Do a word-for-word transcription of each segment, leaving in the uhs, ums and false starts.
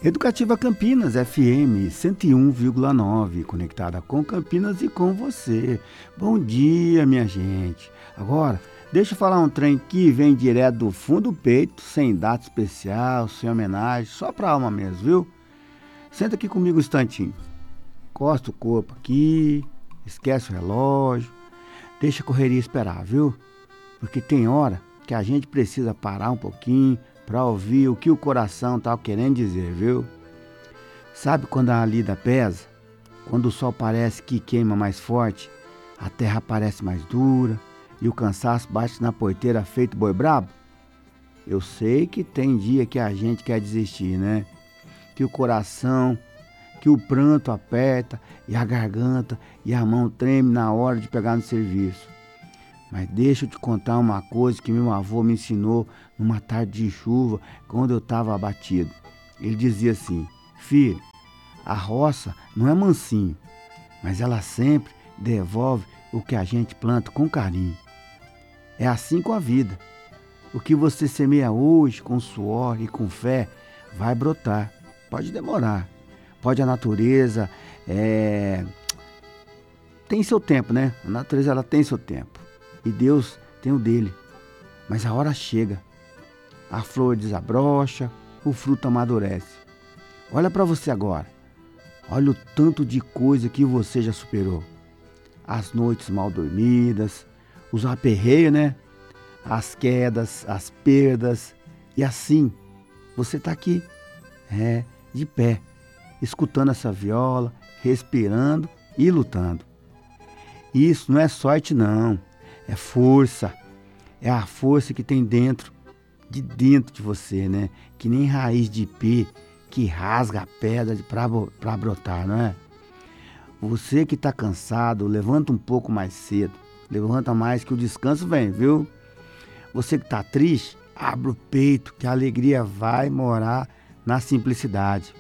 Educativa Campinas, F M cento e um vírgula nove, conectada com Campinas e com você. Bom dia, minha gente. Agora, deixa eu falar um trem que vem direto do fundo do peito, sem data especial, sem homenagem, só pra alma mesmo, viu? Senta aqui comigo um instantinho. Encosta o corpo aqui, esquece o relógio, deixa a correria esperar, viu? Porque tem hora que a gente precisa parar um pouquinho para ouvir o que o coração tá querendo dizer, viu? Sabe quando a lida pesa? Quando o sol parece que queima mais forte, a terra parece mais dura e o cansaço bate na porteira feito boi brabo? Eu sei que tem dia que a gente quer desistir, né? Que o coração, que o pranto aperta e a garganta e a mão treme na hora de pegar no serviço. Mas deixa eu te contar uma coisa que meu avô me ensinou numa tarde de chuva, quando eu estava abatido. Ele dizia assim: filho, a roça não é mansinho, mas ela sempre devolve o que a gente planta com carinho. É assim com a vida. O que você semeia hoje com suor e com fé vai brotar. Pode demorar. Pode a natureza é... tem seu tempo, né? A natureza ela tem seu tempo. E Deus tem o dele. Mas a hora chega. A flor desabrocha, o fruto amadurece. Olha para você agora. Olha o tanto de coisa que você já superou. As noites mal dormidas, os aperreios, né? As quedas, as perdas. E assim, você está aqui, é, de pé, escutando essa viola, respirando e lutando. Isso não é sorte, não. É força, é a força que tem dentro, de dentro de você, né? Que nem raiz de ipê que rasga a pedra para brotar, não é? Você que está cansado, levanta um pouco mais cedo, levanta mais que o descanso vem, viu? Você que está triste, abre o peito que a alegria vai morar na simplicidade.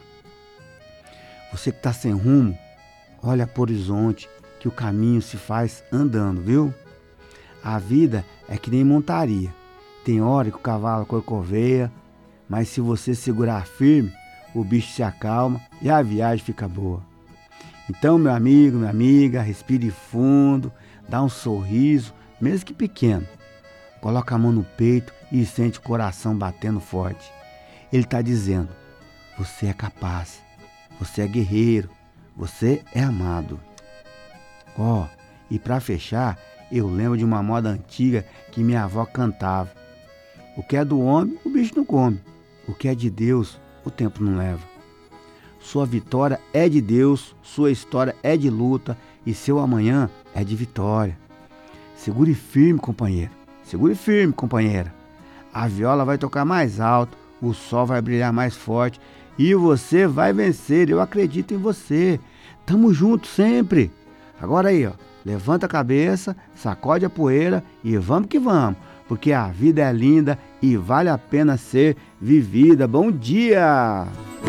Você que está sem rumo, olha para o horizonte que o caminho se faz andando, viu? A vida é que nem montaria. Tem hora que o cavalo corcoveia, mas se você segurar firme, o bicho se acalma e a viagem fica boa. Então, meu amigo, minha amiga, respire fundo, dá um sorriso, mesmo que pequeno. Coloca a mão no peito e sente o coração batendo forte. Ele está dizendo: você é capaz, você é guerreiro, você é amado. Ó, oh, e para fechar, eu lembro de uma moda antiga que minha avó cantava: o que é do homem, o bicho não come. O que é de Deus, o tempo não leva. Sua vitória é de Deus, sua história é de luta e seu amanhã é de vitória. Segure firme, companheiro. Segure firme, companheira. A viola vai tocar mais alto, o sol vai brilhar mais forte e você vai vencer. Eu acredito em você. Tamo junto sempre. Agora aí, ó. Levanta a cabeça, sacode a poeira e vamos que vamos, porque a vida é linda e vale a pena ser vivida. Bom dia!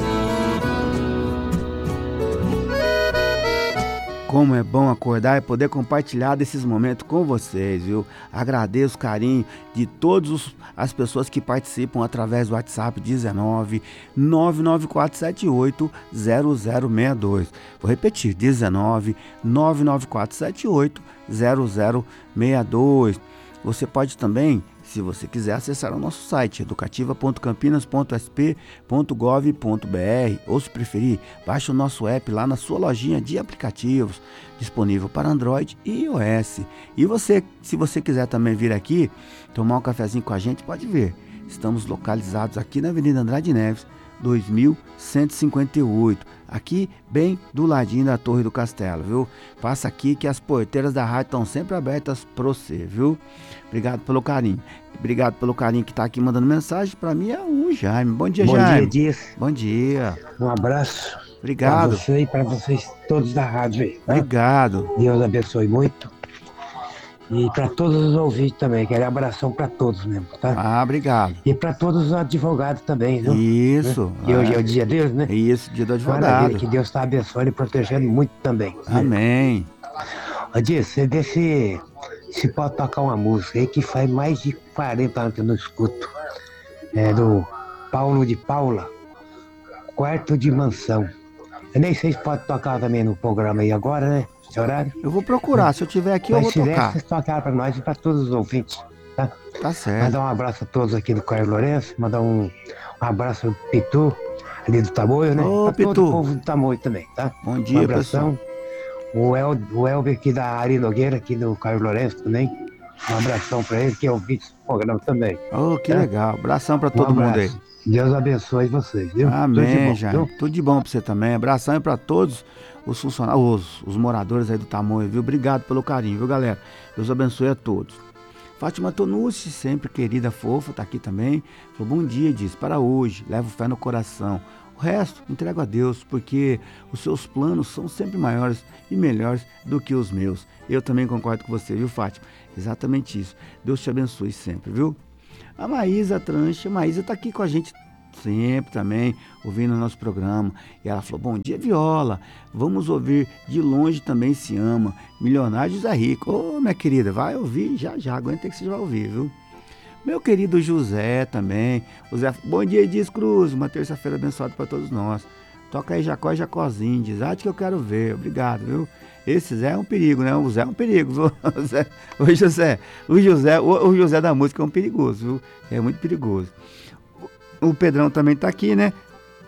Como é bom acordar e poder compartilhar desses momentos com vocês, viu? Agradeço o carinho de todas as pessoas que participam através do WhatsApp dezenove, nove nove quatro sete oito, zero zero seis dois. Vou repetir, dezenove, nove nove quatro sete oito, zero zero seis dois. Você pode também, se você quiser, acessar o nosso site educativa ponto campinas ponto s p ponto gov ponto b r ou, se preferir, baixe o nosso app lá na sua lojinha de aplicativos, disponível para Android e iOS. E você, se você quiser também vir aqui tomar um cafezinho com a gente, pode vir. Estamos localizados aqui na Avenida Andrade Neves, dois mil cento e cinquenta e oito, aqui bem do ladinho da Torre do Castelo, viu? Passa aqui que as porteiras da rádio estão sempre abertas para você, viu? Obrigado pelo carinho. Obrigado pelo carinho que está aqui mandando mensagem. Para mim é o Jaime. Bom dia, Bom Jaime. Bom dia, Dias. Bom dia. Um abraço. Obrigado. Para você e para vocês todos da rádio aí. Tá? Obrigado. Deus abençoe muito. E para todos os ouvintes também, quero um abração para todos mesmo, tá? Ah, obrigado. E para todos os advogados também, viu? Isso. Né? Que é. hoje é o dia deles, né? Isso, dia do advogado. Maravilha, que Deus está abençoando e protegendo muito também. Amém. Ô, Dias, você vê se, se pode tocar uma música aí que faz mais de quarenta anos que eu não escuto. É do Paulo de Paula, Quarto de Mansão. Eu nem sei se pode tocar também no programa aí agora, né? Esse horário. Eu vou procurar, se eu tiver aqui eu Mas vou se tiver, tocar. vocês tocaram pra nós e pra todos os ouvintes, tá? Tá certo. Mandar um abraço a todos aqui do Caio Lourenço, mandar um, um abraço pro Pitu, ali do Tamoio, né? Ô, Pra todo Pitu. o povo do Tamoio também, tá? Bom dia, um abração. pessoal. O, El, o Elber aqui da Ari Nogueira, aqui do Caio Lourenço também. Um abração pra ele, que é ouvinte do programa também. Oh, que tá? legal. Abração pra Um todo mundo aí. abraço. Deus abençoe vocês, viu? Tudo de Amém, bom, Jaime. viu? Tudo de bom pra você também. Abração aí pra todos os funcionários, os, os moradores aí do Tamoio, viu? Obrigado pelo carinho, viu, galera? Deus abençoe a todos. Fátima Tonucci, sempre querida, fofa, tá aqui também. Falou, bom dia, diz, para hoje, levo fé no coração. O resto, entrego a Deus, porque os seus planos são sempre maiores e melhores do que os meus. Eu também concordo com você, viu, Fátima? Exatamente isso. Deus te abençoe sempre, viu? A Maísa Trancha, a Maísa tá aqui com a gente sempre também, ouvindo o nosso programa. E ela falou, bom dia, Viola. Vamos ouvir De Longe Também Se Ama, Milionário José Rico. Ô, minha querida, vai ouvir já já, aguenta que você vai ouvir, viu? Meu querido José também. O Zé, bom dia, Dias Cruz. Uma terça-feira abençoada para todos nós. Toca aí Jacó e Jacozinho. Diz, arte que eu quero ver. Obrigado, viu? Esse Zé é um perigo, né? O Zé é um perigo, viu? O, Zé, o José, o José, o, o José da música é um perigoso, viu? É muito perigoso. O, o Pedrão também tá aqui, né?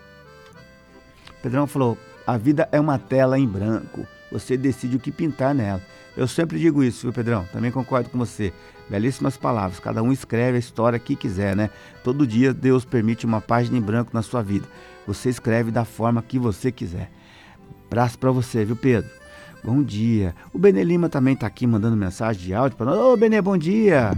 O Pedrão falou, a vida é uma tela em branco. Você decide o que pintar nela. Eu sempre digo isso, viu, Pedrão? Também concordo com você. Belíssimas palavras. Cada um escreve a história que quiser, né? Todo dia Deus permite uma página em branco na sua vida. Você escreve da forma que você quiser. Abraço pra você, viu, Pedro? Bom dia. O Benê Lima também tá aqui mandando mensagem de áudio para nós. Ô, Benê, bom dia.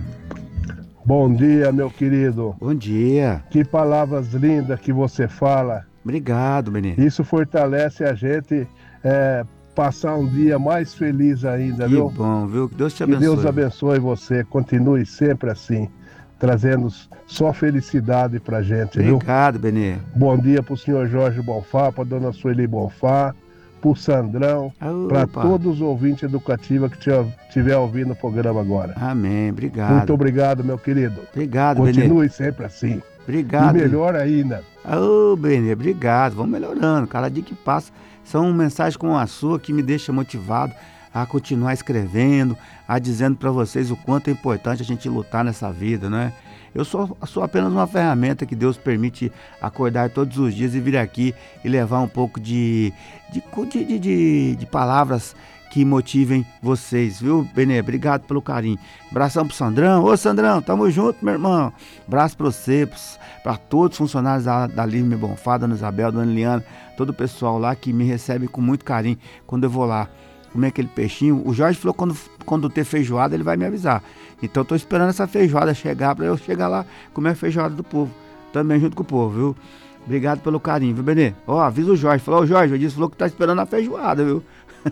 Bom dia, meu querido. Bom dia. Que palavras lindas que você fala. Obrigado, Benê. Isso fortalece a gente é, passar um dia mais feliz ainda, que viu? Que bom, viu? Que Deus te que abençoe. Que Deus abençoe você. Continue sempre assim, trazendo só felicidade pra gente, viu? Obrigado, Benê. Bom dia pro senhor Jorge Bonfá, pra dona Sueli Bonfá, pro Sandrão, para todos os ouvintes educativos que estiver ouvindo o programa agora. Amém, obrigado. Muito obrigado, meu querido. Obrigado, Continue Benê. sempre assim. Obrigado. E melhor ainda. Ô, Benê, obrigado. Vamos melhorando. Cada dia que passa, são mensagens como a sua que me deixa motivado a continuar escrevendo, a dizendo para vocês o quanto é importante a gente lutar nessa vida, né? Eu sou, sou apenas uma ferramenta que Deus permite acordar todos os dias e vir aqui e levar um pouco de, de, de, de, de palavras que motivem vocês, viu, Benê? Obrigado pelo carinho. Abração pro Sandrão. Ô, Sandrão, tamo junto, meu irmão. Abraço pra você, para todos os funcionários da, da Livre Bonfá, Dona Isabel, Dona Eliana, todo o pessoal lá que me recebe com muito carinho quando eu vou lá comer aquele peixinho. O Jorge falou que quando, quando ter feijoada ele vai me avisar. Então eu tô esperando essa feijoada chegar para eu chegar lá comer a feijoada do povo. Também junto com o povo, viu? Obrigado pelo carinho, viu, Benê? Ó, avisa o Jorge. Falou, ô Jorge, ele falou que tá esperando a feijoada, viu?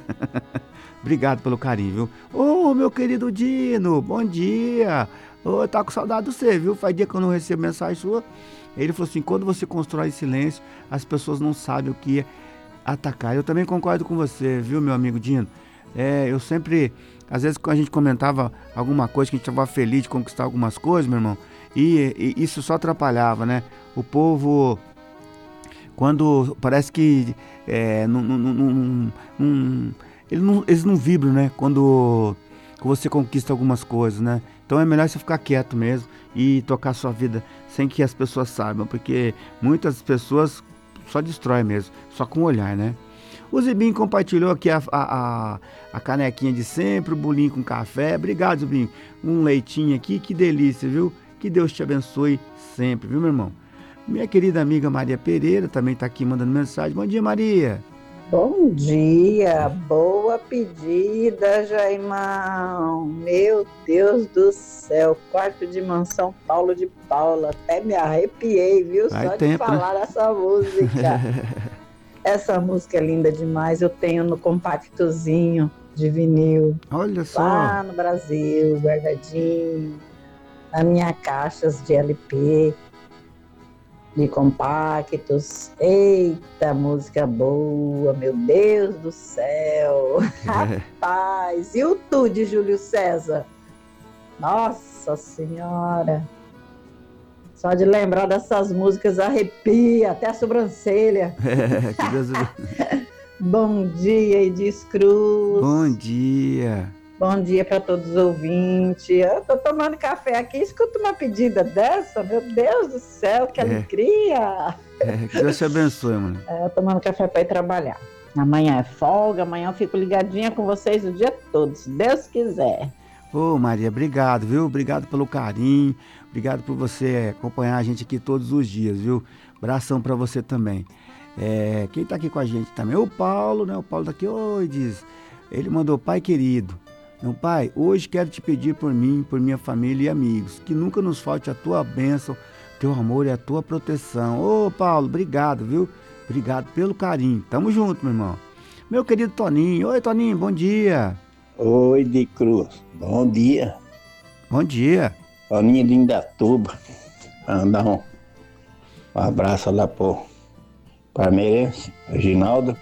Obrigado pelo carinho, viu? Ô, meu querido Dino, bom dia. Ô, tá com saudade de você, viu? Faz dia que eu não recebo mensagem sua. Ele falou assim, quando você constrói silêncio, as pessoas não sabem o que é atacar. Eu também concordo com você, viu, meu amigo Dino? É, eu sempre, às vezes quando a gente comentava alguma coisa, que a gente estava feliz de conquistar algumas coisas, meu irmão, e, e isso só atrapalhava, né? O povo, quando parece que é, não, não, não, não, eles, não, eles não vibram, né? Quando você conquista algumas coisas, né? Então é melhor você ficar quieto mesmo e tocar a sua vida sem que as pessoas saibam, porque muitas pessoas só destrói mesmo, só com o olhar, né? O Zibinho compartilhou aqui a, a, a, a canequinha de sempre, o bolinho com café. Obrigado, Zibinho. Um leitinho aqui, que delícia, viu? Que Deus te abençoe sempre, viu, meu irmão? Minha querida amiga Maria Pereira também tá aqui mandando mensagem. Bom dia, Maria. Bom dia, boa pedida, Jaimão. Meu Deus do céu, quarto de mansão Paulo de Paula. Até me arrepiei, viu? Vai Só tempo, de falar né? dessa música. Essa música é linda demais. Eu tenho no compactozinho de vinil. Olha só. Lá no Brasil, guardadinho. Na minha caixas de L P. De compactos. Eita, música boa, meu Deus do céu. Rapaz, e o Tu de Júlio César? Nossa Senhora. Só de lembrar dessas músicas arrepia, até a sobrancelha. É, que Deus... Bom dia, Edis Cruz. Bom dia. Bom dia para todos os ouvintes. Eu tô tomando café aqui, escuto uma pedida dessa, meu Deus do céu, que é. alegria. É, que Deus te abençoe, mano. É, tomando café para ir trabalhar. Amanhã é folga, amanhã eu fico ligadinha com vocês o dia todo, se Deus quiser. Ô, Maria, obrigado, viu? Obrigado pelo carinho, obrigado por você acompanhar a gente aqui todos os dias, viu? Abração para você também. É, quem tá aqui com a gente também é o Paulo, né? O Paulo tá aqui, oi, diz. Ele mandou, pai querido, meu pai, hoje quero te pedir por mim, por minha família e amigos, que nunca nos falte a tua bênção, teu amor e a tua proteção. Ô, Paulo, obrigado, viu? Obrigado pelo carinho. Tamo junto, meu irmão. Meu querido Toninho. Oi, Toninho, bom dia. Oi, de Cruz. Bom dia. Bom dia. Toninho de Indatuba. Mandar um, um abraço lá pro Parmeirense, Reginaldo.